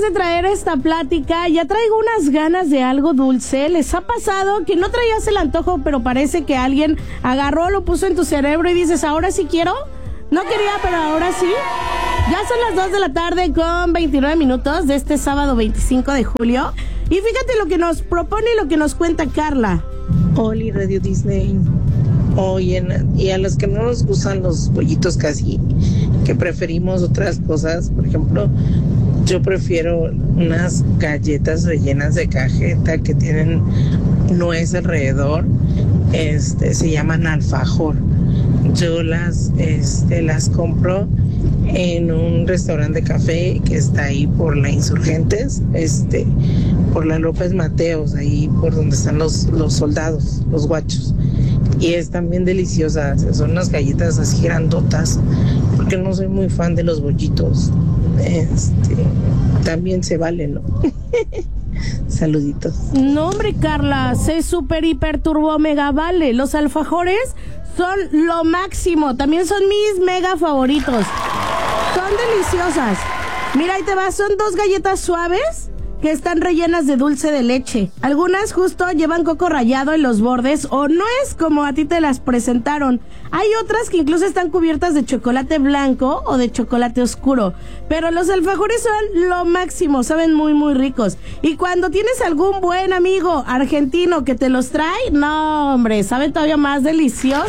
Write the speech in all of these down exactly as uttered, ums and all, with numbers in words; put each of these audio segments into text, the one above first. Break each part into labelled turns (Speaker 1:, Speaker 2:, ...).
Speaker 1: de traer esta plática, ya traigo unas ganas de algo dulce. ¿Les ha pasado que no traías el antojo, pero parece que alguien agarró, lo puso en tu cerebro y dices, ahora sí quiero? No quería, pero ahora sí. Ya son las dos de la tarde con veintinueve minutos de este sábado veinticinco de julio. Y fíjate lo que nos propone y lo que nos cuenta Carla.
Speaker 2: Oli, Radio Disney. Oye, y a los que no nos gustan los bollitos casi, que preferimos otras cosas, por ejemplo, yo prefiero unas galletas rellenas de cajeta que tienen nuez alrededor, este, se llaman alfajor. Yo las, este, las compro en un restaurante de café que está ahí por la Insurgentes, este, por la López Mateos, ahí por donde están los, los soldados, los guachos. Y están bien deliciosas, son unas galletas así grandotas, porque no soy muy fan de los bollitos. Este, también se vale, ¿no? Saluditos.
Speaker 1: No, hombre, Carla, se super hiper turbo mega vale. Los alfajores son lo máximo, también son mis mega favoritos. Son deliciosas. Mira, ahí te va, son dos galletas suaves que están rellenas de dulce de leche. Algunas justo llevan coco rallado en los bordes o no es como a ti te las presentaron. Hay otras que incluso están cubiertas de chocolate blanco o de chocolate oscuro. Pero los alfajores son lo máximo, saben muy muy ricos. Y cuando tienes algún buen amigo argentino que te los trae, no hombre, saben todavía más deliciosos.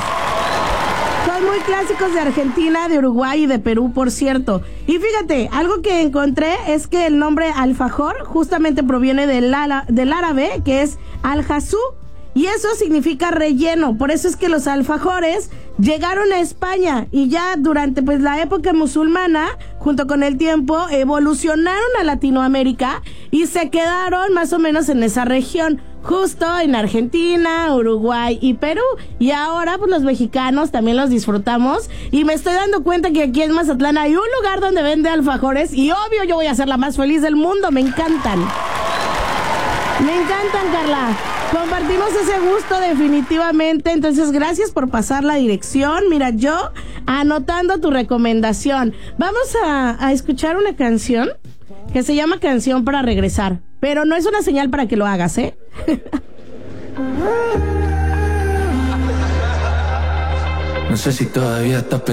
Speaker 1: Son muy clásicos de Argentina, de Uruguay y de Perú, por cierto. Y fíjate, algo que encontré es que el nombre alfajor justamente proviene del, ala, del árabe, que es al-jazú, y eso significa relleno. Por eso es que los alfajores llegaron a España y ya durante pues la época musulmana, junto con el tiempo, evolucionaron a Latinoamérica y se quedaron más o menos en esa región, justo en Argentina, Uruguay y Perú. Y ahora pues los mexicanos también los disfrutamos y me estoy dando cuenta que aquí en Mazatlán hay un lugar donde vende alfajores y obvio yo voy a ser la más feliz del mundo. Me encantan. Me encantan, Carla. Compartimos ese gusto definitivamente. Entonces, gracias por pasar la dirección. Mira, yo anotando tu recomendación. Vamos a, a escuchar una canción que se llama Canción para Regresar. Pero no es una señal para que lo hagas, ¿eh?
Speaker 3: No sé si todavía estás